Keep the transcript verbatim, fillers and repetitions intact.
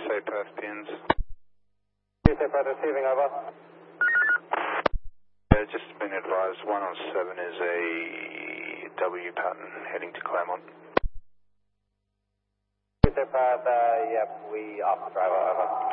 say Perth pins. You say Perth receiving, over. Yeah, just been advised, one on seven is a W pattern heading to Claremont. You say Perth, uh, yep, we off the driver, over.